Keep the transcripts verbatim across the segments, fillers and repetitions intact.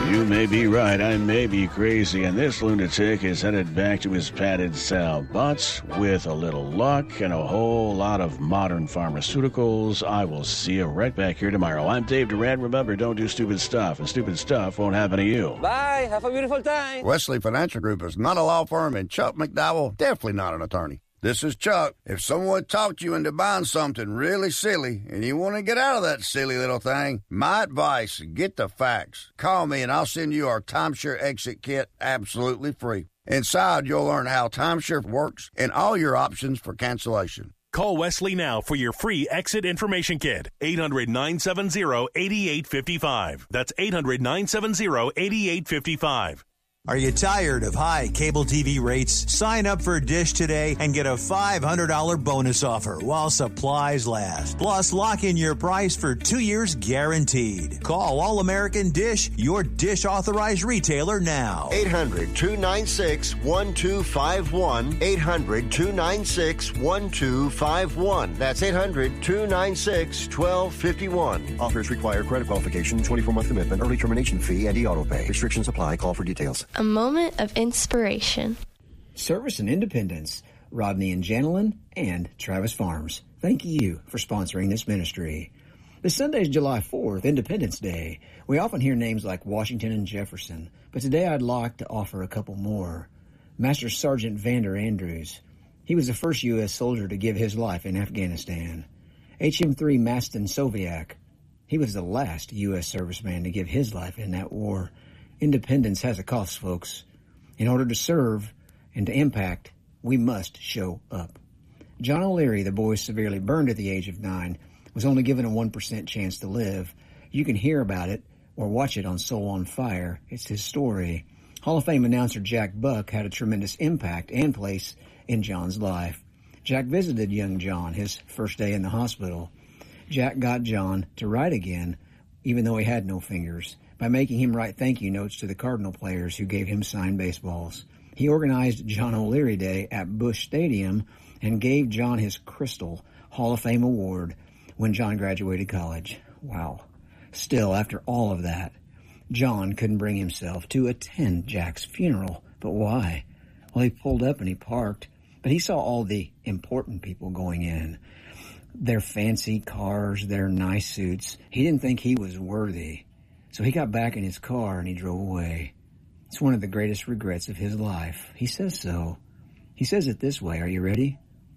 You may be right, I may be crazy, and this lunatic is headed back to his padded cell. But with a little luck and a whole lot of modern pharmaceuticals, I will see you right back here tomorrow. I'm Dave Duran. Remember, don't do stupid stuff, and stupid stuff won't happen to you. Bye. Have a beautiful time. Wesley Financial Group is not a law firm, and Chuck McDowell, definitely not an attorney. This is Chuck. If someone talked you into buying something really silly and you want to get out of that silly little thing, my advice, get the facts. Call me and I'll send you our timeshare exit kit absolutely free. Inside, you'll learn how timeshare works and all your options for cancellation. Call Wesley now for your free exit information kit. eight hundred, nine seven zero, eight eight five five. That's eight hundred, nine seven zero, eight eight five five. Are you tired of high cable T V rates? Sign up for Dish today and get a five hundred dollars bonus offer while supplies last. Plus, lock in your price for two years guaranteed. Call All American Dish, your Dish authorized retailer now. eight hundred, two nine six, one two five one. eight hundred, two nine six, one two five one. That's eight hundred, two nine six, one two five one. Offers require credit qualification, twenty-four month commitment, early termination fee, and e-auto pay. Restrictions apply. Call for details. A moment of inspiration. Service and Independence, Rodney and Janelin, and Travis Farms. Thank you for sponsoring this ministry. This Sunday is July fourth, Independence Day. We often hear names like Washington and Jefferson, but today I'd like to offer a couple more. Master Sergeant Vander Andrews. He was the first U S soldier to give his life in Afghanistan. H M three Maston Soviak. He was the last U S serviceman to give his life in that war. Independence has a cost, folks. In order to serve and to impact, we must show up. John O'Leary, the boy severely burned at the age of nine, was only given a one percent chance to live. You can hear about it or watch it on Soul on Fire. It's his story. Hall of Fame announcer Jack Buck had a tremendous impact and place in John's life. Jack visited young John his first day in the hospital. Jack got John to write again, even though he had no fingers, by making him write thank you notes to the Cardinal players who gave him signed baseballs. He organized John O'Leary Day at Busch Stadium and gave John his Crystal Hall of Fame award when John graduated college. Wow. Still, after all of that, John couldn't bring himself to attend Jack's funeral. But why? Well, he pulled up and he parked, but he saw all the important people going in. Their fancy cars, their nice suits. He didn't think he was worthy. So he got back in his car and he drove away. It's one of the greatest regrets of his life. He says so. He says it this way. Are you ready?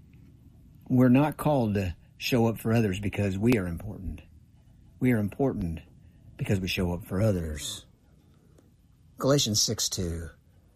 We're not called to show up for others because we are important. We are important because we show up for others. Galatians six two.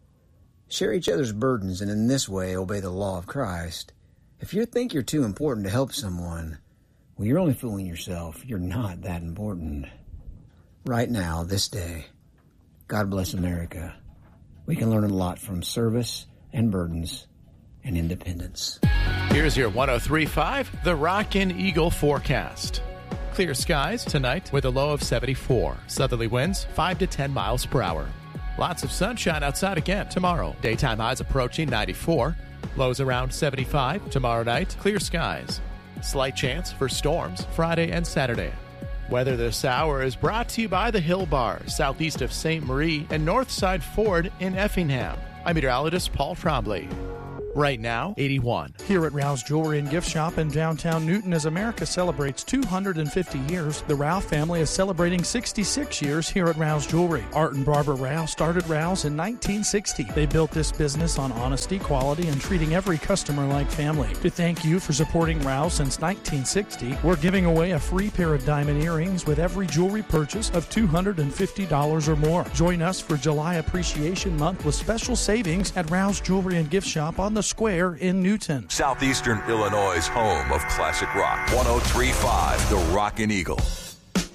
Share each other's burdens and in this way obey the law of Christ. If you think you're too important to help someone, well, you're only fooling yourself. You're not that important. Right now, this day, God bless America. We can learn a lot from service and burdens and independence. Here's your one oh three point five, the Rockin' Eagle forecast. Clear skies tonight with a low of seventy-four. Southerly winds five to ten miles per hour. Lots of sunshine outside again tomorrow. Daytime highs approaching ninety-four. Lows around seventy-five. Tomorrow night, clear skies. Slight chance for storms Friday and Saturday. Weather this hour is brought to you by the Hill Bar, southeast of Saint Marie and Northside Ford in Effingham. I'm meteorologist Paul Trombley. Right now, eighty-one. Here at Rouse Jewelry and Gift Shop in downtown Newton, as America celebrates two hundred fifty years, the Rouse family is celebrating sixty-six years here at Rouse Jewelry. Art and Barbara Rouse started Rouse in nineteen sixty. They built this business on honesty, quality, and treating every customer like family. To thank you for supporting Rouse since nineteen sixty, we're giving away a free pair of diamond earrings with every jewelry purchase of two hundred fifty dollars or more. Join us for July Appreciation Month with special savings at Rouse Jewelry and Gift Shop on the Square in Newton. Southeastern Illinois' home of classic rock. one oh three point five, the Rockin' Eagle.